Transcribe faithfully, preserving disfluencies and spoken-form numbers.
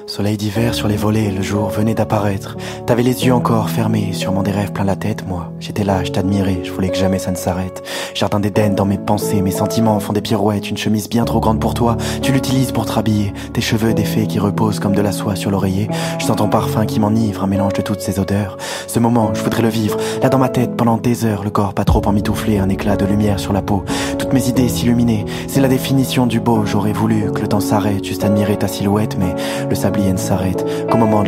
Soleil d'hiver sur les volets, le jour venait d'apparaître. T'avais les yeux encore fermés, sûrement des rêves plein la tête. Moi, j'étais là, je t'admirais, je voulais que jamais ça ne s'arrête. Jardin d'Éden dans mes pensées, mes sentiments font des pirouettes. Une chemise bien trop grande pour toi, tu l'utilises pour te rhabiller. Tes cheveux défaits qui reposent comme de la soie sur l'oreiller. Je sens ton parfum qui m'enivre, un mélange de toutes ces odeurs. Ce moment, je voudrais le vivre, là dans ma tête pendant des heures. Le corps pas trop emmitouflé, un éclat de lumière sur la peau. Toutes mes idées s'illuminaient, c'est la définition du beau. J'aurais voulu que le temps s'arrête, juste admirer ta silhouette, mais le sablier ne s'arrête qu'au moment de